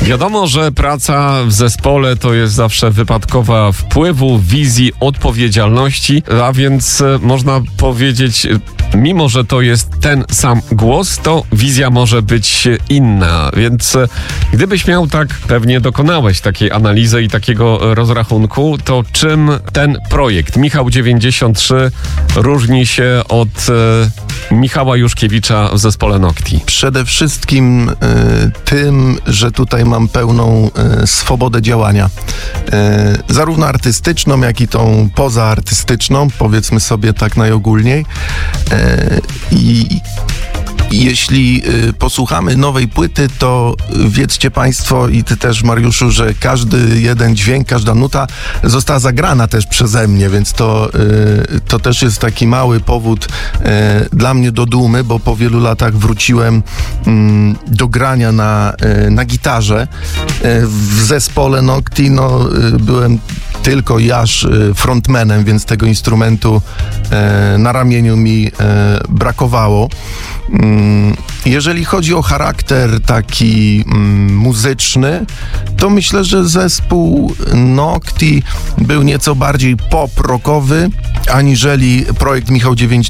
Wiadomo, że praca w zespole to jest zawsze wypadkowa wpływu, wizji, odpowiedzialności, a więc można powiedzieć, mimo że to jest ten sam głos, to wizja może być inna. Więc gdybyś miał pewnie dokonałeś takiej analizy i takiego rozrachunku, to czym ten projekt Michał 93 różni się od Michała Juszkiewicza w zespole Nocti? Przede wszystkim tym, że tutaj mam pełną swobodę działania. Zarówno artystyczną, jak i tą pozaartystyczną, powiedzmy sobie tak najogólniej. I jeśli posłuchamy nowej płyty, to wiedzcie Państwo i Ty też, Mariuszu, że każdy jeden dźwięk, każda nuta została zagrana też przeze mnie, więc to też jest taki mały powód dla mnie do dumy, bo po wielu latach wróciłem do grania na gitarze. W zespole Nocti byłem tylko jaż frontmanem, więc tego instrumentu na ramieniu mi brakowało. Jeżeli chodzi o charakter taki muzyczny, to myślę, że zespół Nocti był nieco bardziej pop-rockowy, aniżeli projekt Michał